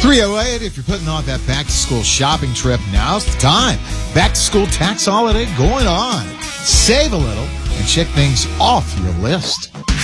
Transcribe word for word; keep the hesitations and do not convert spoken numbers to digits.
three oh eight, if you're putting off that back-to-school shopping trip, now's the time. Back-to-school tax holiday going on. Save a little and check things off your list.